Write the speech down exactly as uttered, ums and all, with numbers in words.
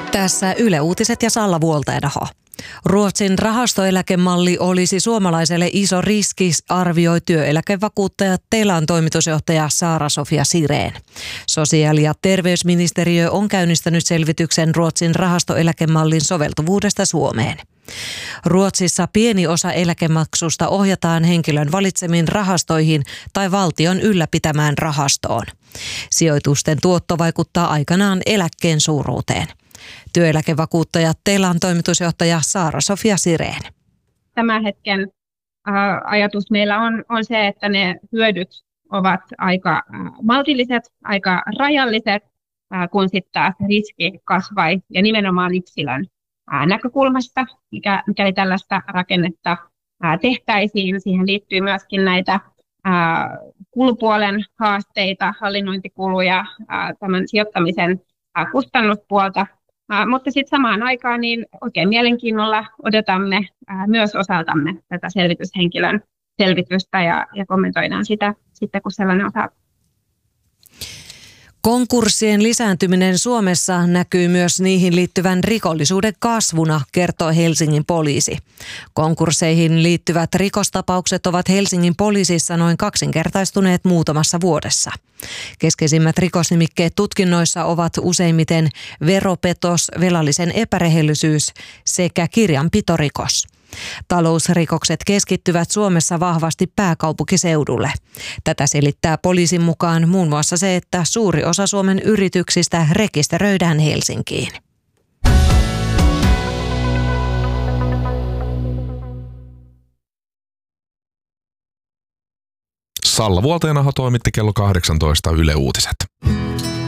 Tässä Yle Uutiset ja Salla Vuolteenaho. Ruotsin rahastoeläkemalli olisi suomalaiselle iso riski, arvioi työeläkevakuuttaja Telan toimitusjohtaja Saara-Sofia Sirén. Sosiaali- ja terveysministeriö on käynnistänyt selvityksen Ruotsin rahastoeläkemallin soveltuvuudesta Suomeen. Ruotsissa pieni osa eläkemaksusta ohjataan henkilön valitsemiin rahastoihin tai valtion ylläpitämään rahastoon. Sijoitusten tuotto vaikuttaa aikanaan eläkkeen suuruuteen. Työeläkevakuuttaja Telan toimitusjohtaja Saara-Sofia Sirén. Tämän hetken äh, ajatus meillä on, on se, että ne hyödyt ovat aika äh, maltilliset, aika rajalliset, äh, kun sitten taas riski kasvai ja nimenomaan yksilön äh, näkökulmasta, mikä, mikäli tällaista rakennetta äh, tehtäisiin. Siihen liittyy myöskin näitä äh, kulupuolen haasteita, hallinnointikuluja, äh, tämän sijoittamisen äh, kustannuspuolta. Uh, mutta sitten samaan aikaan niin oikein mielenkiinnolla odotamme uh, myös osaltamme tätä selvityshenkilön selvitystä ja, ja kommentoidaan sitä sitten, kun sellainen on saatu. Konkurssien lisääntyminen Suomessa näkyy myös niihin liittyvän rikollisuuden kasvuna, kertoo Helsingin poliisi. Konkursseihin liittyvät rikostapaukset ovat Helsingin poliisissa noin kaksinkertaistuneet muutamassa vuodessa. Keskeisimmät rikosnimikkeet tutkinnoissa ovat useimmiten veropetos, velallisen epärehellisyys sekä kirjanpitorikos. Talousrikokset keskittyvät Suomessa vahvasti pääkaupunkiseudulle. Tätä selittää poliisin mukaan muun muassa se, että suuri osa Suomen yrityksistä rekisteröidään Helsinkiin. Salla Vuolteenaho toimitti kello kahdeksantoista Yle Uutiset.